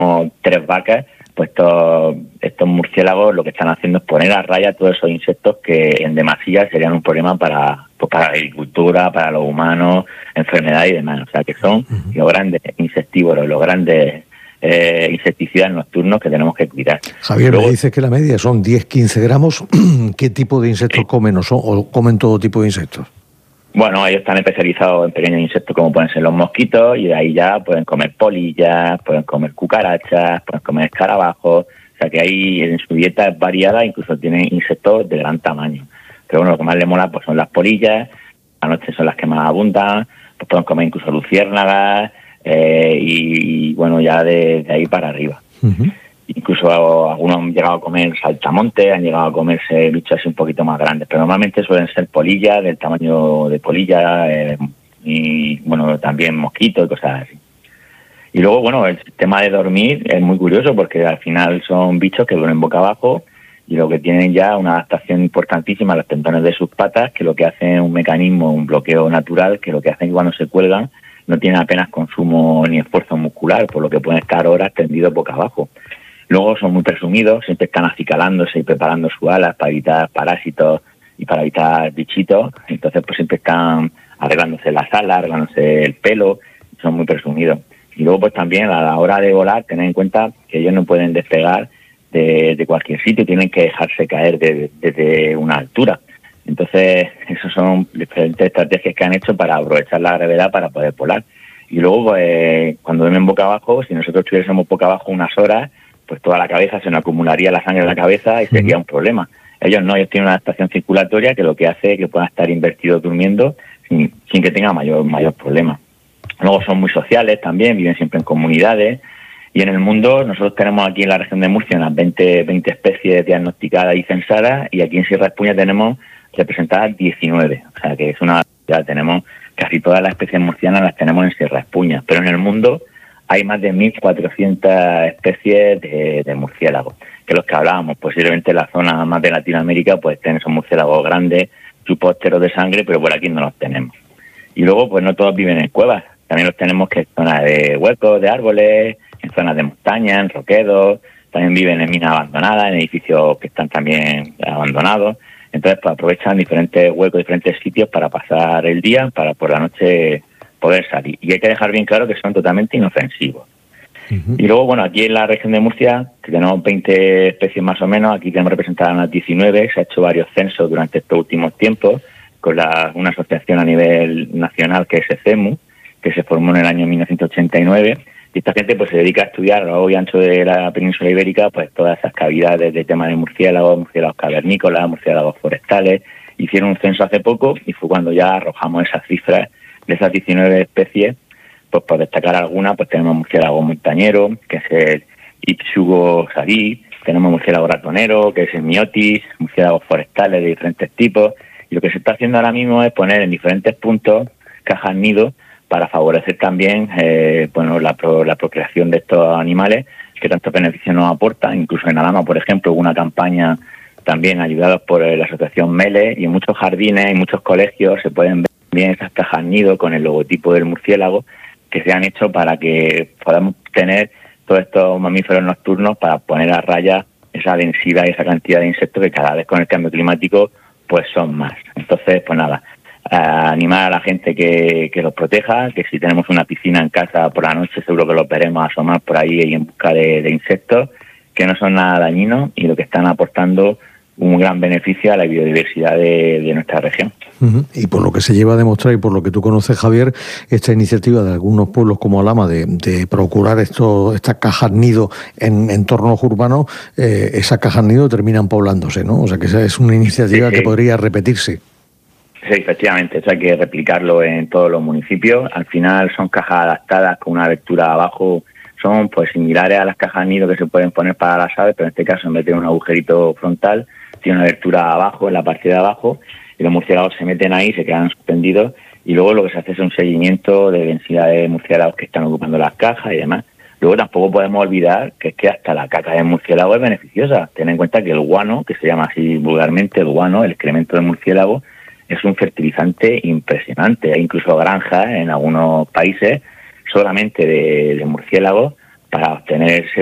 3 vacas, pues estos murciélagos lo que están haciendo es poner a raya todos esos insectos que en demasía serían un problema para la agricultura, para los humanos, enfermedades y demás. O sea, que son los grandes insectívoros, los grandes insecticidas nocturnos que tenemos que cuidar. Javier, me dices que la media son 10-15 gramos. ¿Qué tipo de insectos comen o comen todo tipo de insectos? Bueno, ellos están especializados en pequeños insectos como pueden ser los mosquitos, y de ahí ya pueden comer polillas, pueden comer cucarachas, pueden comer escarabajos. O sea que ahí en su dieta es variada, incluso tienen insectos de gran tamaño. Pero bueno, lo que más les mola pues son las polillas, la noche son las que más abundan, pues pueden comer incluso luciérnagas, y bueno, ya de ahí para arriba. Incluso algunos han llegado a comer saltamontes, han llegado a comerse bichos así un poquito más grandes, pero normalmente suelen ser polillas, del tamaño de polilla, y bueno, también mosquitos y cosas así. Y luego, bueno, el sistema de dormir es muy curioso porque al final son bichos que duermen boca abajo y lo que tienen ya una adaptación importantísima a los tendones de sus patas, que lo que hacen es un mecanismo, un bloqueo natural, que lo que hacen es que cuando se cuelgan no tienen apenas consumo ni esfuerzo muscular, por lo que pueden estar horas tendidos boca abajo. Luego son muy presumidos, siempre están acicalándose y preparando sus alas para evitar parásitos y para evitar bichitos. Entonces pues siempre están arreglándose las alas, arreglándose el pelo, son muy presumidos. Y luego pues también a la hora de volar, tener en cuenta que ellos no pueden despegar de cualquier sitio, tienen que dejarse caer desde una altura. Entonces esas son diferentes estrategias que han hecho para aprovechar la gravedad para poder volar. Y luego pues cuando duermen boca abajo, si nosotros estuviésemos boca abajo unas horas, pues toda la cabeza se nos acumularía la sangre en la cabeza y sería un problema. Ellos no, ellos tienen una adaptación circulatoria que lo que hace es que puedan estar invertidos durmiendo sin que tenga mayor problema. Luego son muy sociales también, viven siempre en comunidades, y en el mundo nosotros tenemos aquí en la región de Murcia unas 20 especies diagnosticadas y censadas, y aquí en Sierra Espuña tenemos representadas 19, o sea que es ya tenemos casi todas las especies murcianas las tenemos en Sierra Espuña, pero en el mundo hay más de 1.400 especies de murciélagos, que los que hablábamos, posiblemente en la zona más de Latinoamérica pues tienen esos murciélagos grandes, chupósteros de sangre, pero por aquí no los tenemos. Y luego pues no todos viven en cuevas, también los tenemos que en zonas de huecos, de árboles, en zonas de montaña, en roquedos, también viven en minas abandonadas, en edificios que están también abandonados. Entonces pues aprovechan diferentes huecos, diferentes sitios para pasar el día, para por la noche poder salir. Y hay que dejar bien claro que son totalmente inofensivos. Y luego, bueno, aquí en la región de Murcia, que tenemos 20 especies más o menos, aquí tenemos representadas unas 19, se ha hecho varios censos durante estos últimos tiempos, con una asociación a nivel nacional que es ECEMU, que se formó en el año 1989, y esta gente pues se dedica a estudiar a lo largo y ancho de la península ibérica pues todas esas cavidades de tema de murciélagos cavernícolas, murciélagos forestales. Hicieron un censo hace poco y fue cuando ya arrojamos esas cifras de esas 19 especies. Pues por destacar alguna, pues tenemos murciélago montañero, que es el Ipsugo sagui, tenemos murciélago ratonero, que es el Myotis, murciélagos forestales de diferentes tipos, y lo que se está haciendo ahora mismo es poner en diferentes puntos cajas nido para favorecer también la procreación de estos animales que tantos beneficios nos aportan. Incluso en Alhama, por ejemplo, hubo una campaña también ayudados por la asociación Mele, y en muchos jardines y muchos colegios se pueden ver bien esas cajas nido con el logotipo del murciélago que se han hecho para que podamos tener todos estos mamíferos nocturnos para poner a raya esa densidad y esa cantidad de insectos que cada vez con el cambio climático pues son más. Entonces, pues nada, animar a la gente que los proteja, que si tenemos una piscina en casa por la noche seguro que los veremos asomar por ahí y en busca de insectos que no son nada dañinos y lo que están aportando un gran beneficio a la biodiversidad de nuestra región. Y por lo que se lleva a demostrar y por lo que tú conoces, Javier, esta iniciativa de algunos pueblos como Alhama de procurar estas cajas nido en entornos urbanos, esas cajas nido terminan poblándose, ¿no? O sea que esa es una iniciativa que podría repetirse. Sí, efectivamente, eso hay que replicarlo en todos los municipios. Al final son cajas adaptadas con una abertura abajo, son pues similares a las cajas nido que se pueden poner para las aves, pero en este caso en vez de un agujerito frontal, tiene una abertura abajo, en la parte de abajo, y los murciélagos se meten ahí, se quedan suspendidos, y luego lo que se hace es un seguimiento de densidad de murciélagos que están ocupando las cajas y demás. Luego tampoco podemos olvidar que es que hasta la caca de murciélago es beneficiosa. Ten en cuenta que el guano, que se llama así vulgarmente el guano, el excremento de murciélago, es un fertilizante impresionante. Hay incluso granjas en algunos países solamente de murciélagos para obtener